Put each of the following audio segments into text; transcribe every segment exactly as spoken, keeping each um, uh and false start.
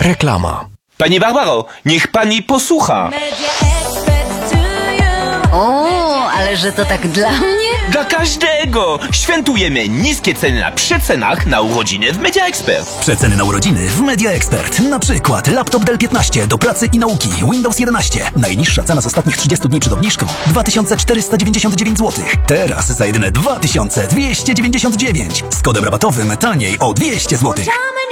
Reklama. Pani Barbaro, niech pani posłucha. O, ale że to tak dla mnie? Dla każdego! Świętujemy niskie ceny na przecenach na urodziny w Media Expert. Przeceny na urodziny w Media Expert. Na przykład laptop Dell piętnaście do pracy i nauki Windows jedenaście. Najniższa cena z ostatnich trzydziestu dni przed obniżką dwa tysiące czterysta dziewięćdziesiąt dziewięć złotych. Teraz za jedyne dwa tysiące dwieście dziewięćdziesiąt dziewięć. Z kodem rabatowym taniej o dwieście złotych.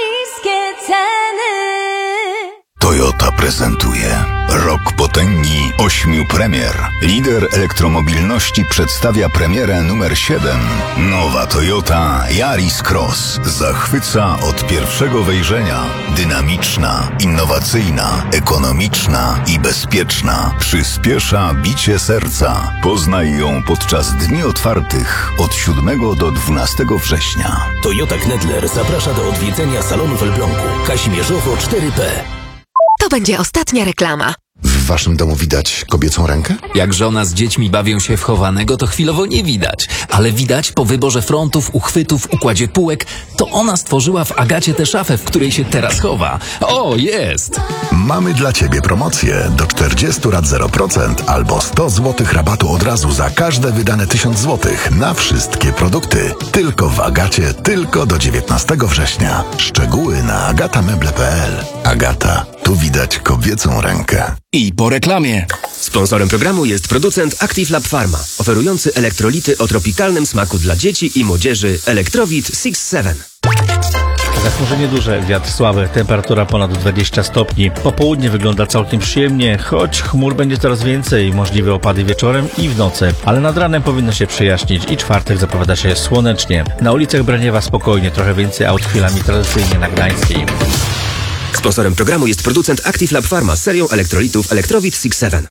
Toyota prezentuje Rok Potęgi ośmiu premier. Lider elektromobilności przedstawia premierę numer siedem. Nowa Toyota Yaris Cross zachwyca od pierwszego wejrzenia. Dynamiczna, innowacyjna, ekonomiczna i bezpieczna. Przyspiesza bicie serca. Poznaj ją podczas dni otwartych od siódmego do dwunastego września. Toyota Knedler zaprasza do odwiedzenia salonu w Elblągu. Kazimierzowo cztery P. To będzie ostatnia reklama. W waszym domu widać kobiecą rękę? Jak żona z dziećmi bawią się w chowanego, to chwilowo nie widać. Ale widać po wyborze frontów, uchwytów, układzie półek, to ona stworzyła w Agacie tę szafę, w której się teraz chowa. O, jest! Mamy dla ciebie promocję do czterdziestu rat zero procent albo sto złotych rabatu od razu za każde wydane tysiąc złotych na wszystkie produkty. Tylko w Agacie, tylko do dziewiętnastego września. Szczegóły na agatameble kropka p l. Agata, tu widać kobiecą rękę. I po reklamie. Sponsorem programu jest producent Active Lab Pharma, oferujący elektrolity o tropikalnym smaku dla dzieci i młodzieży Electrowit six seven. Zachmurzenie duże, wiatr słaby, temperatura ponad dwadzieścia stopni. Popołudnie wygląda całkiem przyjemnie, choć chmur będzie coraz więcej, możliwe opady wieczorem i w nocy. Ale nad ranem powinno się przejaśnić i czwartek zapowiada się słonecznie. Na ulicach Braniewa spokojnie, trochę więcej aut chwilami tradycyjnie na Gdańskiej. Sponsorem programu jest producent Active Lab Pharma z serią elektrolitów Electrowit six seven.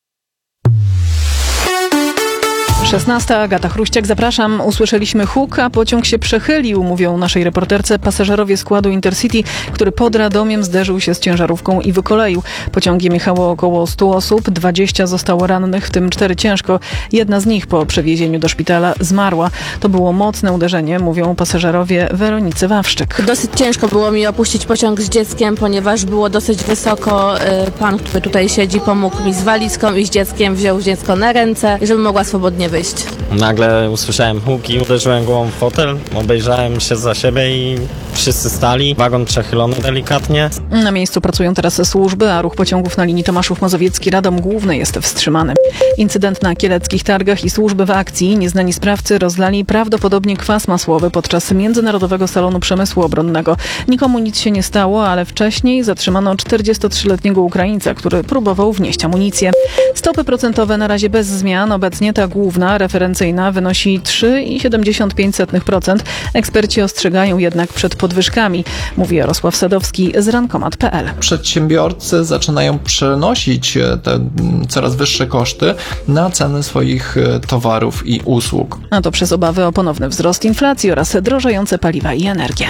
szesnasta, Agata Chruściak, zapraszam. Usłyszeliśmy huk, a pociąg się przechylił, mówią naszej reporterce pasażerowie składu Intercity, który pod Radomiem zderzył się z ciężarówką i wykoleił. Pociągiem jechało około stu osób, dwadzieścia zostało rannych, w tym cztery ciężko. Jedna z nich po przewiezieniu do szpitala zmarła. To było mocne uderzenie, mówią pasażerowie Weronicy Wawrzyk. Dosyć ciężko było mi opuścić pociąg z dzieckiem, ponieważ było dosyć wysoko. Pan, który tutaj siedzi, pomógł mi z walizką i z dzieckiem, wziął dziecko na ręce, żebym mogła swobodnie wyjść. Nagle usłyszałem huki, uderzyłem głową w fotel, obejrzałem się za siebie i wszyscy stali. Wagon przechylony delikatnie. Na miejscu pracują teraz służby, a ruch pociągów na linii Tomaszów Mazowiecki-Radom Główny jest wstrzymany. Incydent na kieleckich targach i służby w akcji. Nieznani sprawcy rozlali prawdopodobnie kwas masłowy podczas Międzynarodowego Salonu Przemysłu Obronnego. Nikomu nic się nie stało, ale wcześniej zatrzymano czterdziestotrzyletniego Ukraińca, który próbował wnieść amunicję. Stopy procentowe na razie bez zmian. Obecnie ta główna, referencyjna, wynosi trzy przecinek siedemdziesiąt pięć procent. Eksperci ostrzegają jednak przed podwyżkami, mówi Jarosław Sadowski z rankomat kropka p l. Przedsiębiorcy zaczynają przenosić te coraz wyższe koszty na ceny swoich towarów i usług. A to przez obawy o ponowny wzrost inflacji oraz drożejące paliwa i energię.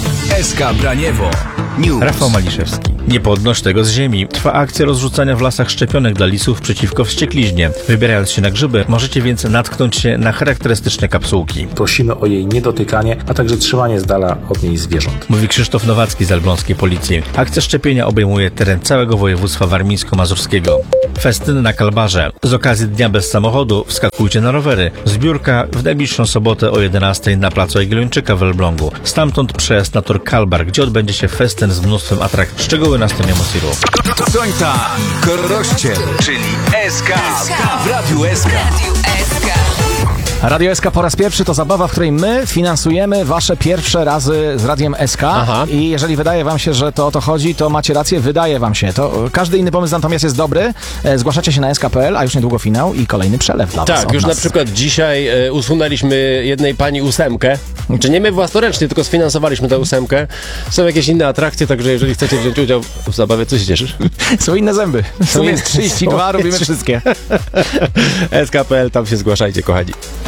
S K Braniewo News. Rafał Maliszewski. Nie podnoś tego z ziemi. Trwa akcja rozrzucania w lasach szczepionek dla lisów przeciwko wściekliźnie. Wybierając się na grzyby, możecie więc natknąć się na charakterystyczne kapsułki. Prosimy o jej niedotykanie, a także trzymanie z dala od niej zwierząt. Mówi Krzysztof Nowacki z elbląskiej policji. Akcja szczepienia obejmuje teren całego województwa warmińsko-mazurskiego. Festyn na Kalbarze. Z okazji Dnia Bez Samochodu wskakujcie na rowery. Zbiórka w najbliższą sobotę o jedenastej na placu Jagiellończyka w Elblągu. Stamtąd przejazd na tor Kalbar, gdzie odbędzie się festyn z mnóstwem atrakcji. Szczegóły na stronie Mosiru. Sońta Korościel, czyli S K w Radiu S K. Radio S K po raz pierwszy to zabawa, w której my finansujemy wasze pierwsze razy z Radiem S K. Aha. I jeżeli wydaje wam się, że to o to chodzi, to macie rację, wydaje wam się. To każdy inny pomysł natomiast jest dobry. Zgłaszacie się na S K kropka p l, a już niedługo finał i kolejny przelew dla was. Tak, już nas. Na przykład dzisiaj e, usunęliśmy jednej pani ósemkę. Czy nie my własnoręcznie, tylko sfinansowaliśmy tę ósemkę. Są jakieś inne atrakcje, także jeżeli chcecie wziąć udział w zabawie, co się cieszysz? Są inne zęby. Są jest trzydzieści dwa, robimy wszystkie. S K kropka p l, tam się zgłaszajcie, kochani.